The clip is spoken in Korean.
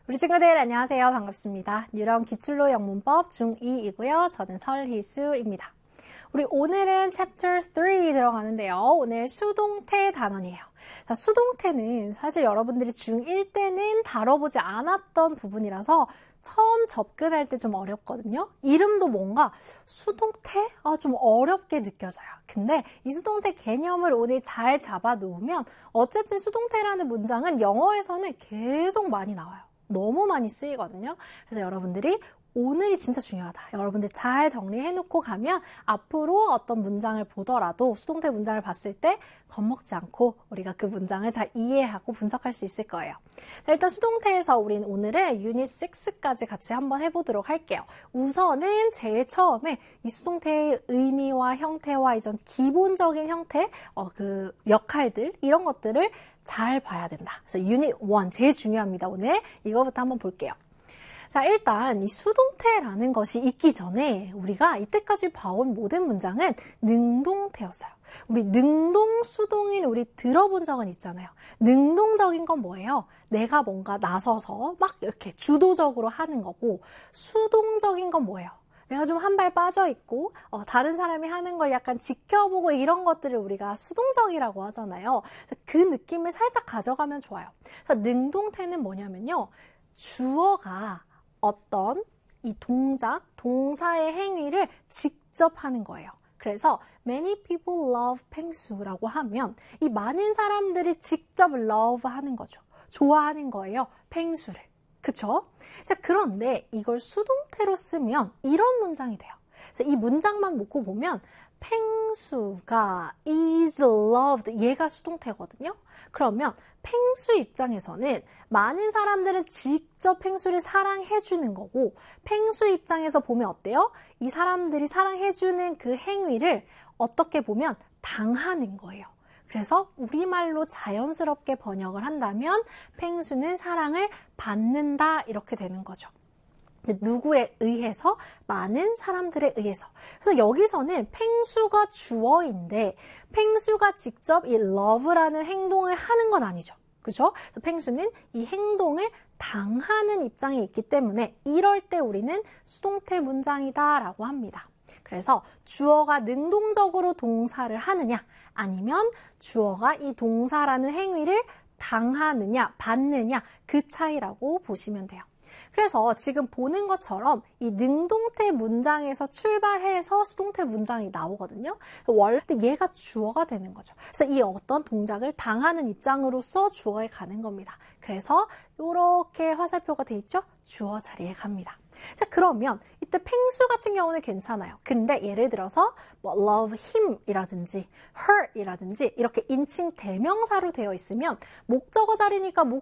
우리 친구들 안녕하세요. 반갑습니다. 유령 기출로 영문법 중2이고요. 저는 설희수입니다. 우리 오늘은 챕터 3 들어가는데요. 오늘 수동태 단원이에요. 자, 수동태는 사실 여러분들이 중1 때는 다뤄보지 않았던 부분이라서 처음 접근할 때 좀 어렵거든요. 이름도 뭔가 수동태? 좀 어렵게 느껴져요. 근데 이 수동태 개념을 오늘 잘 잡아놓으면 어쨌든 수동태라는 문장은 영어에서는 계속 많이 나와요. 너무 많이 쓰이거든요. 그래서 여러분들이 오늘이 진짜 중요하다. 여러분들 잘 정리해놓고 가면 앞으로 어떤 문장을 보더라도 수동태 문장을 봤을 때 겁먹지 않고 우리가 그 문장을 잘 이해하고 분석할 수 있을 거예요. 자, 일단 수동태에서 우린 오늘은 유닛 6까지 같이 한번 해보도록 할게요. 우선은 제일 처음에 이 수동태의 의미와 형태와 이전 기본적인 형태, 그 역할들 이런 것들을 잘 봐야 된다. 그래서 유닛 1 제일 중요합니다. 오늘 이거부터 한번 볼게요. 자, 일단 이 수동태라는 것이 있기 전에 우리가 이때까지 봐온 모든 문장은 능동태였어요. 우리 능동, 수동인 우리 들어본 적은 있잖아요. 능동적인 건 뭐예요? 내가 뭔가 나서서 막 이렇게 주도적으로 하는 거고, 수동적인 건 뭐예요? 내가 좀 한 발 빠져 있고 다른 사람이 하는 걸 약간 지켜보고 이런 것들을 우리가 수동적이라고 하잖아요. 그 느낌을 살짝 가져가면 좋아요. 그래서 능동태는 뭐냐면요. 주어가 어떤 이 동작, 동사의 행위를 직접 하는 거예요. 그래서 many people love 펭수라고 하면 이 많은 사람들이 직접 love 하는 거죠. 좋아하는 거예요. 펭수를. 그쵸? 자, 그런데 이걸 수동태로 쓰면 이런 문장이 돼요. 그래서 이 문장만 놓고 보면 펭수가 is loved 얘가 수동태거든요. 그러면 펭수 입장에서는 많은 사람들은 직접 펭수를 사랑해주는 거고 펭수 입장에서 보면 어때요? 이 사람들이 사랑해주는 그 행위를 어떻게 보면 당하는 거예요. 그래서 우리말로 자연스럽게 번역을 한다면 펭수는 사랑을 받는다 이렇게 되는 거죠. 누구에 의해서? 많은 사람들에 의해서. 그래서 여기서는 펭수가 주어인데 펭수가 직접 이 love라는 행동을 하는 건 아니죠. 그죠? 펭수는 이 행동을 당하는 입장에 있기 때문에 이럴 때 우리는 수동태 문장이다 라고 합니다. 그래서 주어가 능동적으로 동사를 하느냐 아니면 주어가 이 동사라는 행위를 당하느냐 받느냐 그 차이라고 보시면 돼요. 그래서 지금 보는 것처럼 이 능동태 문장에서 출발해서 수동태 문장이 나오거든요. 원래 얘가 주어가 되는 거죠. 그래서 이 어떤 동작을 당하는 입장으로서 주어에 가는 겁니다. 그래서 이렇게 화살표가 돼 있죠? 주어 자리에 갑니다. 자, 그러면 이때 펭수 같은 경우는 괜찮아요. 근데 예를 들어서 뭐 love him 이라든지 her 이라든지 이렇게 인칭 대명사로 되어 있으면 목적어 자리니까